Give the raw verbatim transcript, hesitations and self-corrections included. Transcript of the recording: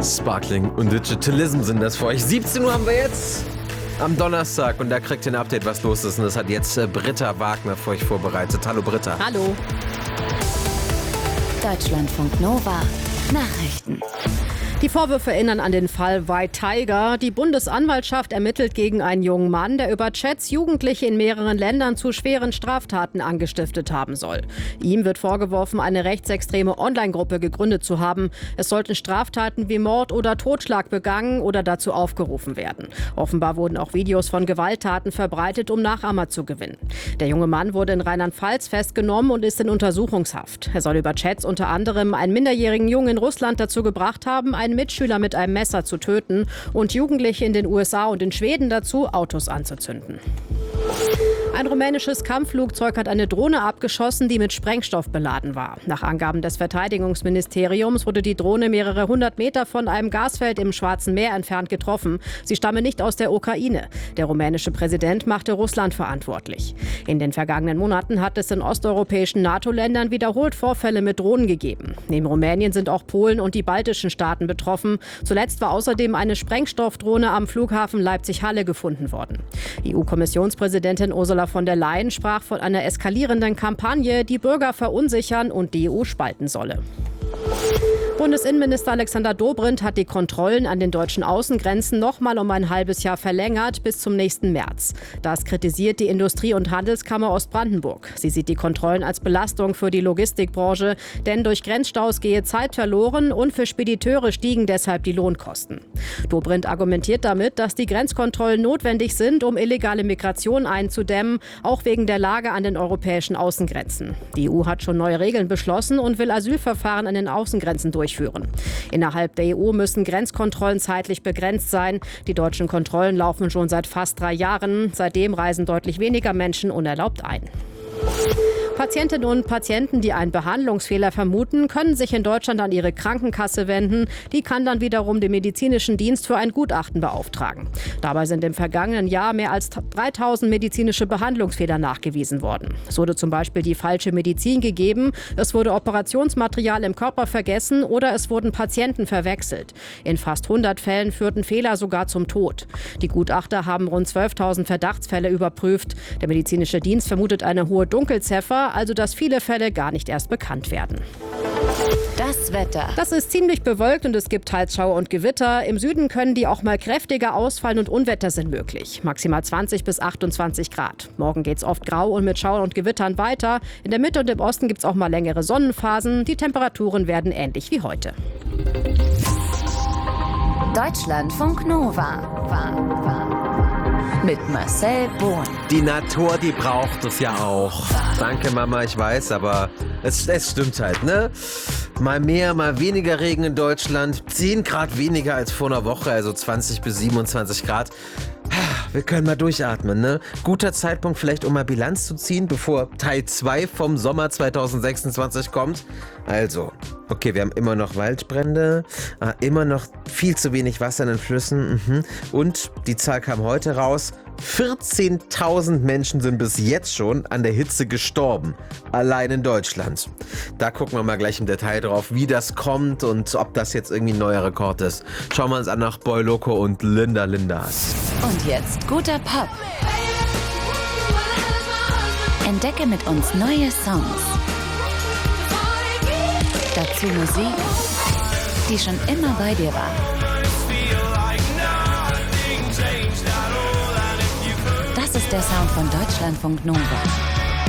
Sparkling und Digitalism sind das für euch. siebzehn Uhr haben wir jetzt am Donnerstag und da kriegt ihr ein Update, was los ist. Und das hat jetzt äh, Britta Wagner für euch vorbereitet. Hallo Britta. Hallo. Deutschlandfunk Nova Nachrichten. Die Vorwürfe erinnern an den Fall White Tiger. Die Bundesanwaltschaft ermittelt gegen einen jungen Mann, der über Chats Jugendliche in mehreren Ländern zu schweren Straftaten angestiftet haben soll. Ihm wird vorgeworfen, eine rechtsextreme Online-Gruppe gegründet zu haben. Es sollten Straftaten wie Mord oder Totschlag begangen oder dazu aufgerufen werden. Offenbar wurden auch Videos von Gewalttaten verbreitet, um Nachahmer zu gewinnen. Der junge Mann wurde in Rheinland-Pfalz festgenommen und ist in Untersuchungshaft. Er soll über Chats unter anderem einen minderjährigen Jungen in Russland dazu gebracht haben, einen Mitschüler mit einem Messer zu töten und Jugendliche in den U S A und in Schweden dazu, Autos anzuzünden. Ein rumänisches Kampfflugzeug hat eine Drohne abgeschossen, die mit Sprengstoff beladen war. Nach Angaben des Verteidigungsministeriums wurde die Drohne mehrere hundert Meter von einem Gasfeld im Schwarzen Meer entfernt getroffen. Sie stamme nicht aus der Ukraine. Der rumänische Präsident machte Russland verantwortlich. In den vergangenen Monaten hat es in osteuropäischen NATO-Ländern wiederholt Vorfälle mit Drohnen gegeben. Neben Rumänien sind auch Polen und die baltischen Staaten betroffen. Zuletzt war außerdem eine Sprengstoffdrohne am Flughafen Leipzig-Halle gefunden worden. E U-Kommissionspräsidentin Ursula von der Leyen sprach von einer eskalierenden Kampagne, die Bürger verunsichern und die E U spalten solle. Bundesinnenminister Alexander Dobrindt hat die Kontrollen an den deutschen Außengrenzen noch mal um ein halbes Jahr verlängert bis zum nächsten März. Das kritisiert die Industrie- und Handelskammer Ostbrandenburg. Sie sieht die Kontrollen als Belastung für die Logistikbranche, denn durch Grenzstaus gehe Zeit verloren und für Spediteure stiegen deshalb die Lohnkosten. Dobrindt argumentiert damit, dass die Grenzkontrollen notwendig sind, um illegale Migration einzudämmen, auch wegen der Lage an den europäischen Außengrenzen. Die E U hat schon neue Regeln beschlossen und will Asylverfahren an den Außengrenzen durchführen. Durchführen. Innerhalb der E U müssen Grenzkontrollen zeitlich begrenzt sein. Die deutschen Kontrollen laufen schon seit fast drei Jahren. Seitdem reisen deutlich weniger Menschen unerlaubt ein. Patientinnen und Patienten, die einen Behandlungsfehler vermuten, können sich in Deutschland an ihre Krankenkasse wenden. Die kann dann wiederum den medizinischen Dienst für ein Gutachten beauftragen. Dabei sind im vergangenen Jahr mehr als dreitausend medizinische Behandlungsfehler nachgewiesen worden. Es wurde zum Beispiel die falsche Medizin gegeben, es wurde Operationsmaterial im Körper vergessen oder es wurden Patienten verwechselt. In fast hundert Fällen führten Fehler sogar zum Tod. Die Gutachter haben rund zwölftausend Verdachtsfälle überprüft. Der medizinische Dienst vermutet eine hohe Dunkelziffer, also dass viele Fälle gar nicht erst bekannt werden. Das Wetter. Das ist ziemlich bewölkt und es gibt teils Schauer und Gewitter. Im Süden können die auch mal kräftiger ausfallen und Unwetter sind möglich. Maximal zwanzig bis achtundzwanzig Grad. Morgen geht's oft grau und mit Schauern und Gewittern weiter. In der Mitte und im Osten gibt's auch mal längere Sonnenphasen. Die Temperaturen werden ähnlich wie heute. Deutschlandfunk Nova. War, war. Mit Marcel Bohn. Die Natur, die braucht es ja auch. Danke Mama, ich weiß, aber es, es stimmt halt, ne? Mal mehr, mal weniger Regen in Deutschland. zehn Grad weniger als vor einer Woche, also zwanzig bis siebenundzwanzig Grad. Wir können mal durchatmen, ne? Guter Zeitpunkt vielleicht, um mal Bilanz zu ziehen, bevor Teil zwei vom Sommer zweitausendsechsundzwanzig kommt. Also, okay, wir haben immer noch Waldbrände, äh, immer noch viel zu wenig Wasser in den Flüssen. Mhm. Und die Zahl kam heute raus. vierzehntausend Menschen sind bis jetzt schon an der Hitze gestorben. Allein in Deutschland. Da gucken wir mal gleich im Detail drauf, wie das kommt und ob das jetzt irgendwie ein neuer Rekord ist. Schauen wir uns an nach Boy Loco und Linda Lindas. Und jetzt guter Pop. Entdecke mit uns neue Songs. Dazu Musik, die schon immer bei dir war. Das ist der Sound von Deutschlandfunk Nova.